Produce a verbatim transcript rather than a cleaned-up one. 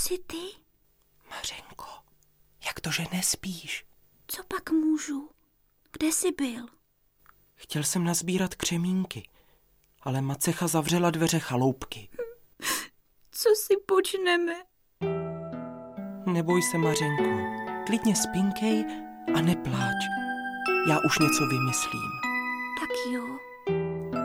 jsi ty? Mařenko, jak to, že nespíš? Co pak můžu? Kde jsi byl? Chtěl jsem nazbírat křemínky, ale macecha zavřela dveře chaloupky. Co si počneme? Neboj se, Mařenko, klidně spinkej a nepláč. Já už něco vymyslím. Tak jo.